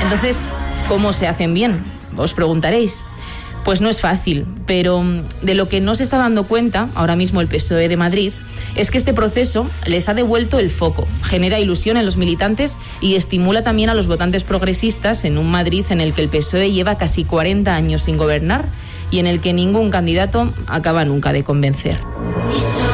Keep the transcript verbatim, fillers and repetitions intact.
Entonces, ¿cómo se hacen bien? Os preguntaréis. Pues no es fácil, pero de lo que no se está dando cuenta ahora mismo el P S O E de Madrid es que este proceso les ha devuelto el foco, genera ilusión en los militantes y estimula también a los votantes progresistas en un Madrid en el que el P S O E lleva casi cuarenta años sin gobernar y en el que ningún candidato acaba nunca de convencer.